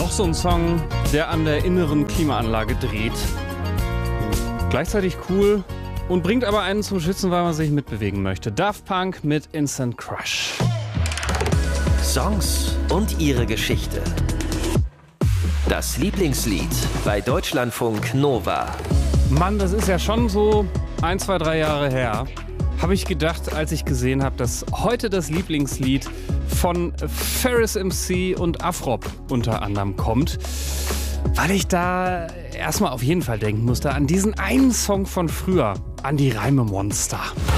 Auch so ein Song, der an der inneren Klimaanlage dreht. Gleichzeitig cool und bringt aber einen zum Schwitzen, weil man sich mitbewegen möchte. Daft Punk mit Instant Crush. Songs und ihre Geschichte. Das Lieblingslied bei Deutschlandfunk Nova. Mann, das ist ja schon so 1, 2, 3 Jahre her. Habe ich gedacht, als ich gesehen habe, dass heute das Lieblingslied von Ferris MC und Afrop unter anderem kommt. Weil ich da erstmal auf jeden Fall denken musste an diesen einen Song von früher, an die Reimemonster.